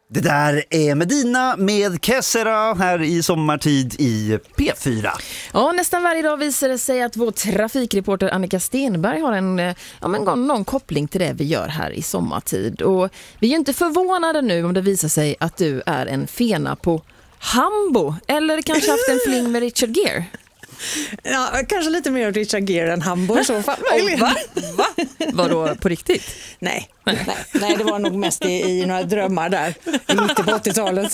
Det där är Medina med Kessera här i sommartid i P4. Ja, nästan varje dag visar det sig att vår trafikreporter Annika Stenberg har någon koppling till det vi gör här i sommartid. Och vi är ju inte förvånade nu om det visar sig att du är en fena på Hambo. Eller kanske haft en fling med Richard Gere. Ja, kanske lite mer Richard Gere än Hambo i så fall. Va? Vadå, på riktigt? Nej, det var nog mest i några drömmar där i mitten på 80-talet.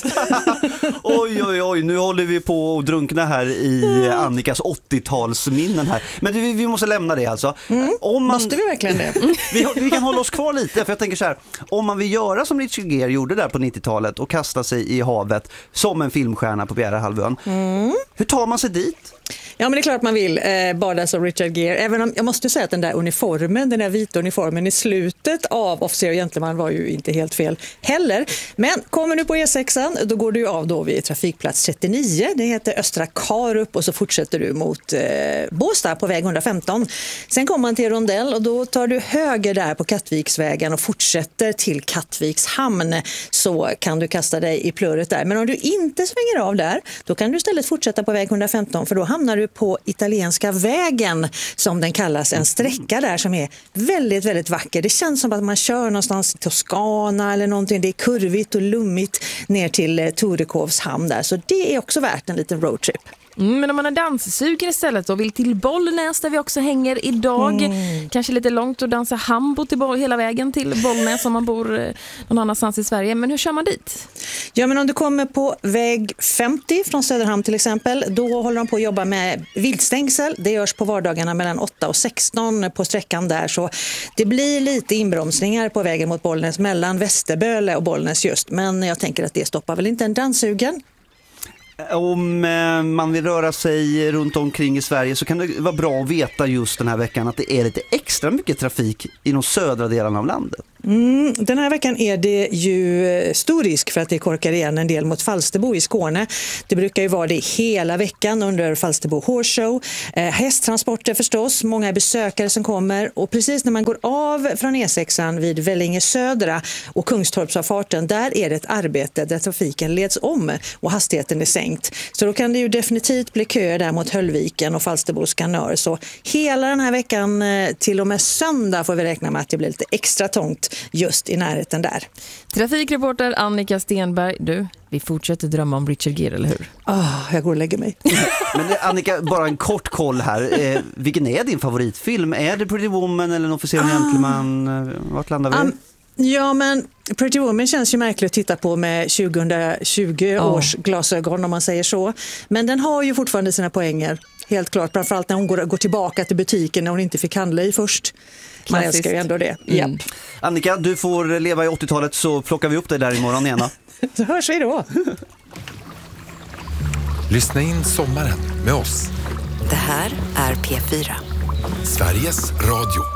Oj, nu håller vi på att drunkna här i Annikas 80-talsminnen här. Men vi måste lämna det alltså. Måste vi verkligen det? Vi kan hålla oss kvar lite, för jag tänker så här, om man vill göra som Richard Gere gjorde där på 90-talet och kasta sig i havet som en filmstjärna på Bjärehalvön. Hur tar man sig dit? Ja, men det är klart man vill bada som Richard Gere. Även om jag måste säga att den där vita uniformen i slutet av Officer och Gentleman var ju inte helt fel heller. Men kommer du på E6, då går du av då vid trafikplats 39. Det heter Östra Karup och så fortsätter du mot Båstad på väg 115. Sen kommer man till Rondell och då tar du höger där på Kattviksvägen och fortsätter till Kattviks hamn. Så kan du kasta dig i plurret där. Men om du inte svänger av där, då kan du istället fortsätta på väg 115, för då hamnar du på Italienska vägen, som den kallas, en sträcka där som är väldigt, väldigt vacker. Det känns som att man kör någonstans i Toscana eller någonting. Det är kurvigt och lummigt ner till Torekovs hamn där, så det är också värt en liten roadtrip. Men om man är danssugen istället och vill till Bollnäs där vi också hänger idag, kanske lite långt och dansa Hambo till hela vägen till Bollnäs om man bor någon annanstans i Sverige. Men hur kör man dit? Ja, men om du kommer på väg 50 från Söderhamn till exempel, då håller de på att jobba med viltstängsel. Det görs på vardagarna mellan 8 och 16 på sträckan där, så det blir lite inbromsningar på vägen mot Bollnäs mellan Västerböle och Bollnäs just. Men jag tänker att det stoppar väl inte en danssugen. Om man vill röra sig runt omkring i Sverige så kan det vara bra att veta just den här veckan att det är lite extra mycket trafik i de södra delarna av landet. Den här veckan är det ju stor risk för att det korkar igen en del mot Falsterbo i Skåne. Det brukar ju vara det hela veckan under Falsterbo Horse Show. Hästtransporter förstås, många besökare som kommer, och precis när man går av från E6 vid Vellinge södra och Kungstorpsavfarten, där är det ett arbete där trafiken leds om och hastigheten är sänkt. Så då kan det ju definitivt bli köer där mot Höllviken och Falsterbo Skanör. Så hela den här veckan till och med söndag får vi räkna med att det blir lite extra trångt just i närheten där. Trafikreporter Annika Stenberg, vi fortsätter drömma om Richard Gere, eller hur? Jag går och lägger mig. Men Annika, bara en kort koll här. Vilken är din favoritfilm? Är det Pretty Woman eller En officer och gentleman? Vart landar vi? Ja, men Pretty Woman känns ju märkligt att titta på med 2020 års glasögon, om man säger så. Men den har ju fortfarande sina poänger, helt klart. Framförallt när hon går tillbaka till butiken när hon inte fick handla i först. Man älskar ju ändå det. Japp. Annika, du får leva i 80-talet, så plockar vi upp dig där imorgon igen. Så hörs vi då. Lyssna in sommaren med oss. Det här är P4. Sveriges Radio.